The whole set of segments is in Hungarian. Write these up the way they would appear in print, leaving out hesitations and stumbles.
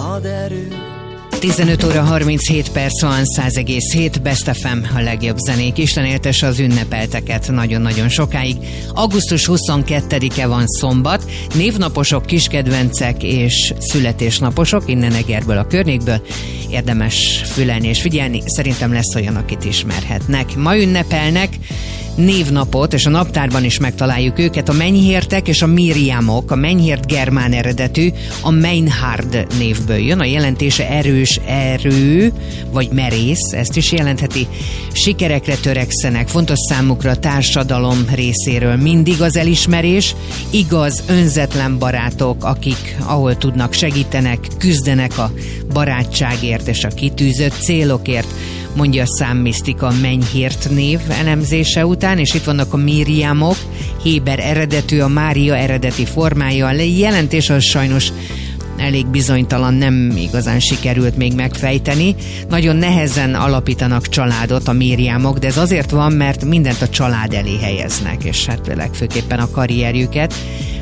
ad erő. 15 óra 37 perc van, 100,7 Best FM, a legjobb zenék. Isten éltesse az ünnepelteket nagyon-nagyon sokáig. Augusztus 22-e van szombat, névnaposok, kiskedvencek és születésnaposok, innen Egerből, a környékből. Érdemes fülelni és figyelni, szerintem lesz olyan, akit ismerhetnek. Ma ünnepelnek névnapot, és a naptárban is megtaláljuk őket, a Menyhértek és a Miriamok. A Menyhért germán eredetű, a Meinhard névből jön, a jelentése erős, erő, vagy merész, ezt is jelentheti. Sikerekre törekszenek, fontos számukra a társadalom részéről mindig az elismerés, igaz, önzetlen barátok, akik ahol tudnak segítenek, küzdenek a barátságért és a kitűzött célokért, mondja a számmisztika Menyhért név elemzése után, és itt vannak a Miriamok, héber eredetű, a Mária eredeti formája. A jelentés az sajnos elég bizonytalan, nem igazán sikerült még megfejteni. Nagyon nehezen alapítanak családot a Miriamok, de ez azért van, mert mindent a család elé helyeznek, és hát legfőképpen a karrierjüket.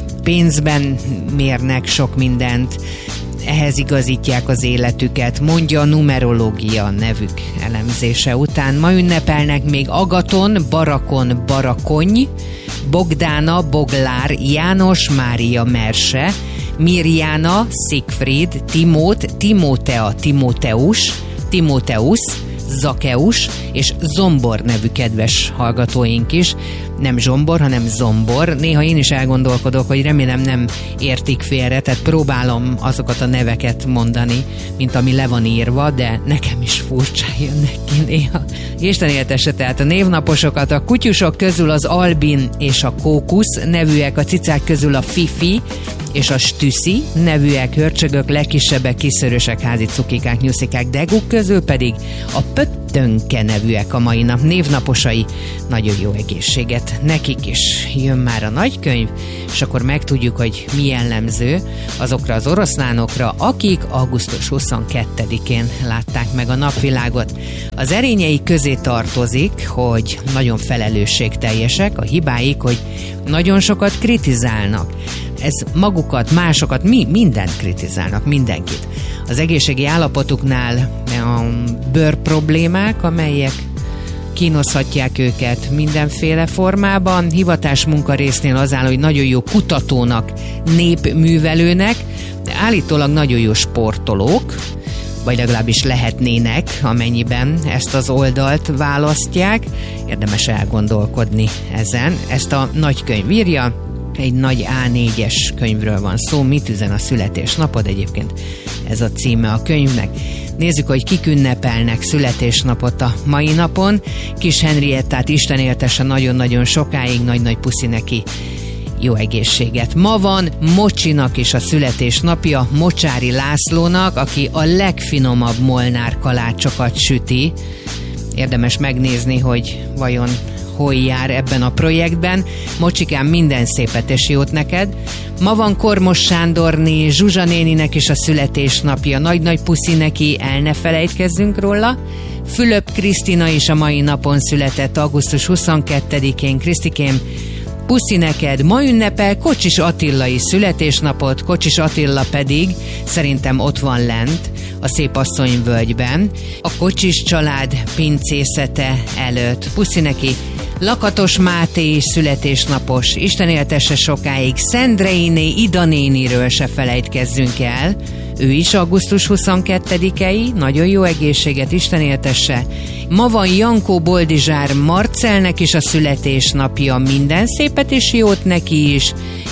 Pénzben mérnek sok mindent, ehhez igazítják az életüket, mondja a numerológia nevük elemzése után. Ma ünnepelnek még Agaton, Barakon, Barakony, Bogdána, Boglár, János, Mária, Merse, Mirjána, Szigfried, Timót, Timótea, Timóteus, Timóteusz, Zakeus és Zombor nevű kedves hallgatóink is. Nem Zsombor, hanem Zombor. Néha én is elgondolkodok, hogy remélem nem értik félre, tehát próbálom azokat a neveket mondani, mint ami le van írva, de nekem is furcsa jönnek ki néha. Isten éltesse tehát a névnaposokat. A kutyusok közül az Albin és a Kókusz nevűek, a cicák közül a Fifi és a Stüszi nevűek, hörcsögök, legkisebbek, kiszörösek, házi cukikák, nyuszikák, deguk közül pedig a Pöttönke nevűek a mai nap névnaposai. Nagyon jó egészséget nekik is. Jön már a nagykönyv, és akkor megtudjuk, hogy mi jellemző azokra az oroszlánokra, akik augusztus 22-én látták meg a napvilágot. Az erényei közé tartozik, hogy nagyon felelősségteljesek, a hibáik, hogy nagyon sokat kritizálnak. Ez magukat, másokat, mindent kritizálnak, mindenkit. Az egészségi állapotuknál a bőr problémák, amelyek kínoszhatják őket mindenféle formában. Hivatás munkarésznél az áll, hogy nagyon jó kutatónak, népművelőnek, de állítólag nagyon jó sportolók, vagy legalábbis lehetnének, amennyiben ezt az oldalt választják. Érdemes elgondolkodni ezen. Ezt a nagykönyv írja, egy nagy A4-es könyvről van szó. Mit üzen a születésnapod? Egyébként ez a címe a könyvnek. Nézzük, hogy kik ünnepelnek születésnapot a mai napon. Kis Henriettát Isten éltesse nagyon-nagyon sokáig, nagy-nagy puszi neki. Jó egészséget. Ma van Mocsinak is a születésnapja, Mocsári Lászlónak, aki a legfinomabb molnár kalácsokat süti. Érdemes megnézni, hogy vajon hol jár ebben a projektben. Mocsikám, minden szépet és jót neked. Ma van Kormos Sándorné, Zsuzsa néninek is a születésnapja. Nagy-nagy puszi neki, el ne felejtkezzünk róla. Fülöp Krisztina is a mai napon született, augusztus 22-én. Krisztikém, puszi neked. Ma ünnepel Kocsis Attilai születésnapot, Kocsis Attila pedig szerintem ott van lent a Szépasszonyvölgyben, a Kocsis család pincészete előtt. Puszi neki. Lakatos Máté is születésnapos, Isten éltesse sokáig. Szendreiné, Ida néniről se felejtkezzünk el, ő is augusztus 22-ei, nagyon jó egészséget, Isten éltesse. Ma van Jankó Boldizsár Marcelnek is a születésnapja, minden szépet és jót neki is.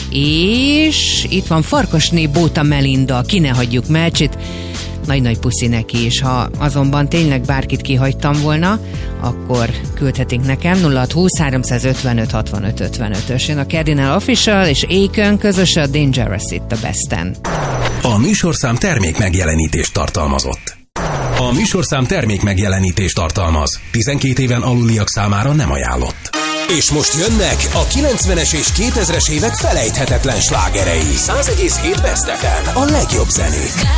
És itt van Farkasné Bóta Melinda, ki ne hagyjuk Melcsit, nagy-nagy puszi neki is. Ha azonban tényleg bárkit kihagytam volna, akkor küldhetik nekem 0620 355 65 55-ös. Jön a Cardinal Official és Akon közös a Dangerous itt a Besten. A műsorszám termék megjelenítést tartalmazott. A műsorszám termék megjelenítést tartalmaz. 12 éven aluliak számára nem ajánlott. És most jönnek a 90-es és 2000-es évek felejthetetlen slágerei. 100,7 Best FM, a legjobb zenék.